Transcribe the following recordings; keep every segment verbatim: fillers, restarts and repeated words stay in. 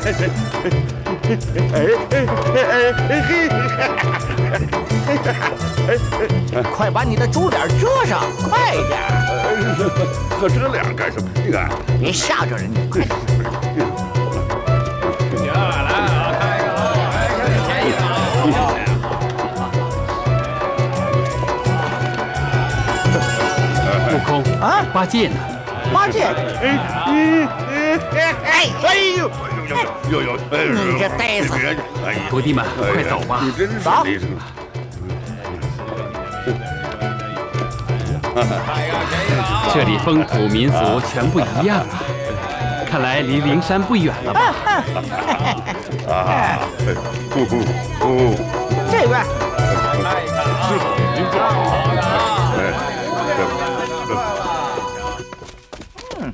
快把你的猪脸遮上，快点！ 可遮脸干什么？你看， 别吓着人家，快点！ 来啊，开一个啊，便宜啊！悟空啊，八戒呢？ 八戒，哎哎哎呦！ 有有， 你这呆子！ 徒弟们，快走吧！ 你真是走。 这里风土民俗全不一样啊！看来离灵山不远了吧？ 啊！ 这边， 师傅，您坐。 嗯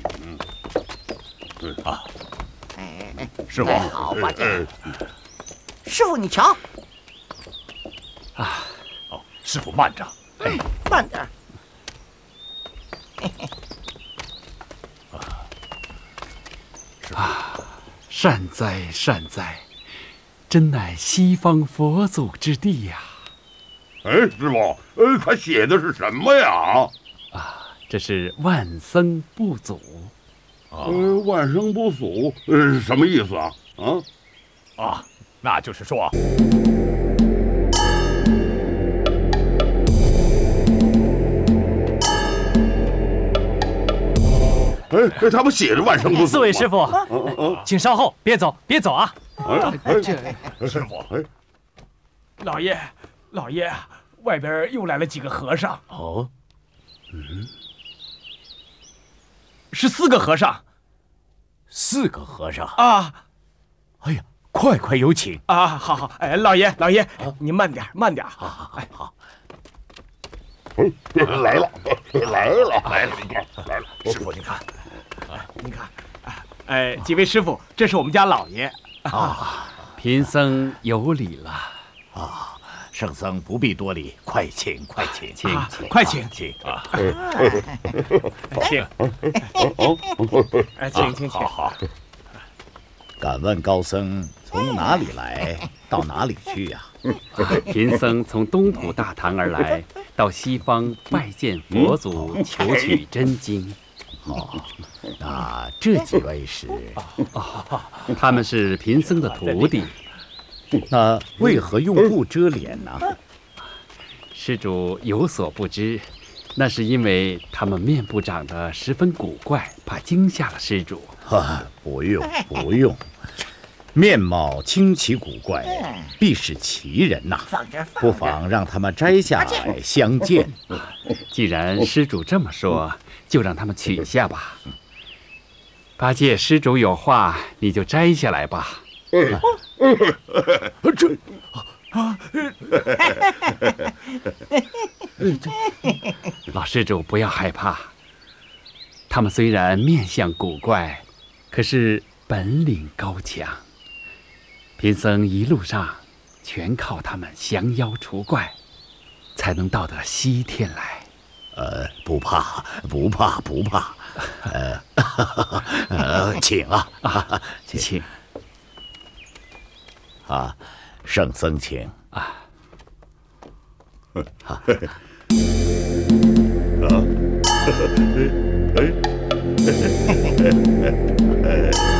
嗯啊。 师傅，好吧，这师傅，你瞧， 啊，哦，师傅慢着， 哎，慢点。 啊，善哉善哉，真乃西方佛祖之地呀！ 哎，师傅，呃，他写的是什么呀？ 啊，这是万僧不祖。 呃，万生不俗，呃，什么意思啊？啊， 啊，那就是说， 哎，他们写着万生不俗。 四位师傅，请稍后，别走，别走啊！ 哎，这师傅，哎，老爷，老爷，外边又来了几个和尚。 哦， 嗯。 是四个和尚， 四个和尚啊！ 哎呀，快快有请啊！好好，哎，老爷，老爷，您慢点，慢点， 好好好好。 哎，来了，来了，来了，来了！ 师傅，您看，您看，哎，几位师傅，这是我们家老爷啊。贫僧有礼了啊。 圣僧不必多礼，快请快请， 请快请请啊！请，哎，请请请， 好好。敢问高僧从哪里来，到哪里去呀？ 贫僧从东土大唐而来，到西方拜见佛祖，求取真经。 哦，那这几位是？ 哦，他们是贫僧的徒弟。 那为何用布遮脸呢？ 施主有所不知，那是因为他们面部长得十分古怪，怕惊吓了施主。 哈，不用不用，面貌清奇古怪，必是奇人呐。不妨让他们摘下来相见。 既然施主这么说，就让他们取下吧。八戒，施主有话，你就摘下来吧。 这啊！ 老施主不要害怕，他们虽然面相古怪，可是本领高强。贫僧一路上全靠他们降妖除怪，才能到得西天来。 呃，不怕，不怕，不怕。呃，呃，请啊， 啊，请。 啊，圣僧请啊！ 好。 啊！哎哎！